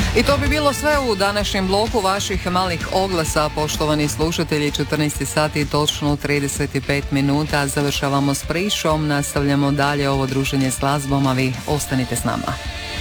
I to bi bilo sve u današnjem bloku vaših malih oglasa, poštovani slušatelji. 14 sati točno 35 minuta. Završavamo s pričom, nastavljamo dalje ovo druženje s glazbom, a vi ostanite s nama.